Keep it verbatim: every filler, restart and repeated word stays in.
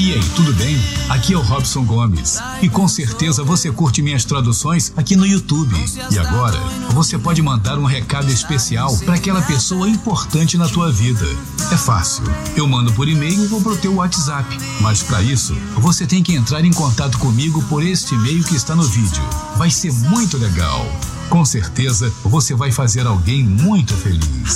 E aí, tudo bem? Aqui é o Robson Gomes. E com certeza você curte minhas traduções aqui no YouTube. E agora, você pode mandar um recado especial para aquela pessoa importante na tua vida. É fácil. Eu mando por e-mail ou pro teu WhatsApp. Mas para isso, você tem que entrar em contato comigo por este e-mail que está no vídeo. Vai ser muito legal. Com certeza, você vai fazer alguém muito feliz.